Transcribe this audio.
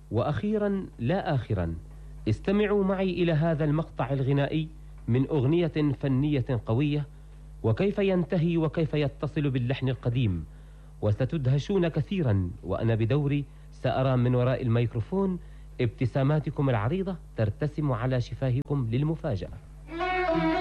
وأخيرا لا آخرا، استمعوا معي إلى هذا المقطع الغنائي من أغنية فنية قوية، وكيف ينتهي وكيف يتصل باللحن القديم، وستدهشون كثيرا، وأنا بدوري سأرى من وراء الميكروفون ابتساماتكم العريضة ترتسم على شفاهكم للمفاجأة.